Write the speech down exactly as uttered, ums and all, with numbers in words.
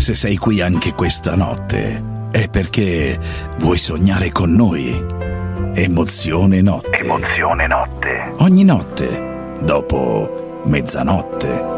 se sei qui anche questa notte è perché vuoi sognare con noi. Emozione Notte. Emozione Notte. Ogni notte, dopo mezzanotte.